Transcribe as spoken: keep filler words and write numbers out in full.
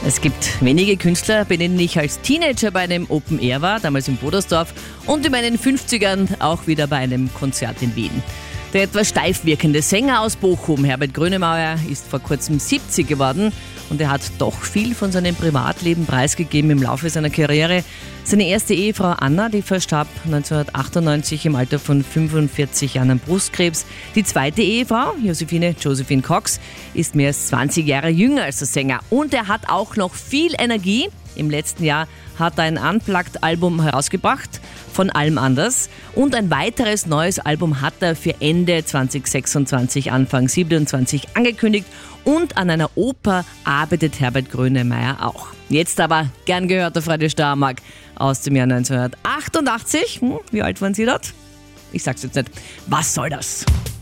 Es gibt wenige Künstler, bei denen ich als Teenager bei einem Open Air war, damals in Bodersdorf, und in meinen fünfzigern auch wieder bei einem Konzert in Wien. Der etwas steif wirkende Sänger aus Bochum, Herbert Grönemeyer, ist vor kurzem siebzig geworden und er hat doch viel von seinem Privatleben preisgegeben im Laufe seiner Karriere. Seine erste Ehefrau Anna, die verstarb neunzehnhundertachtundneunzig im Alter von fünfundvierzig Jahren an Brustkrebs. Die zweite Ehefrau, Josephine Josephine Cox, ist mehr als zwanzig Jahre jünger als der Sänger und er hat auch noch viel Energie. Im letzten Jahr hat er ein Unplugged-Album herausgebracht, von allem anders. Und ein weiteres neues Album hat er für Ende zwanzig sechsundzwanzig, Anfang siebenundzwanzig angekündigt. Und an einer Oper arbeitet Herbert Grönemeyer auch. Jetzt aber gern gehörter Freunde Steiermark aus dem Jahr neunzehnhundertachtundachtzig. Hm, wie alt waren Sie dort? Ich sag's jetzt nicht. Was soll das?